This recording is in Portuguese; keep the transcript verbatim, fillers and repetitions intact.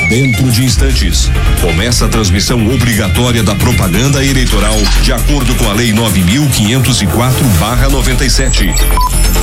Dentro de instantes, começa a transmissão obrigatória da propaganda eleitoral de acordo com a Lei nove mil quinhentos e quatro barra noventa e sete.